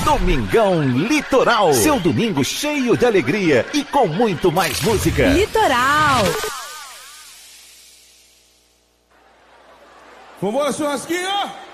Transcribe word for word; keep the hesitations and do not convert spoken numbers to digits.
Domingão Litoral. Seu domingo cheio de alegria e com muito mais música. Litoral. Vambora, churrasquinho!